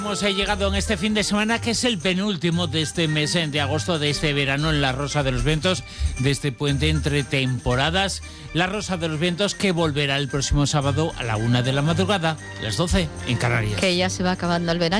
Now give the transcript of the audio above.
Hemos llegado en este fin de semana, que es el penúltimo de este mes de agosto, de este verano, en la Rosa de los Vientos, de este puente entre temporadas. La Rosa de los Vientos, que volverá el próximo sábado a la 1 de la madrugada, las 12 en Canarias. Que ya se va acabando el verano.